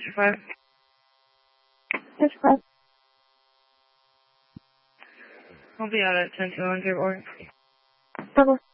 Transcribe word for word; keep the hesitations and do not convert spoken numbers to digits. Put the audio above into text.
Sister five. Sister five. I'll be out at ten two hundred or. Double.